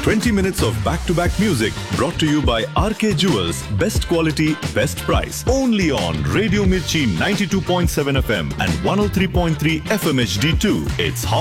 20 minutes of back-to-back music brought to you by RK Jewels. Best quality, best price. Only on Radio Mirchi 92.7 FM and 103.3 FM HD2. It's hot.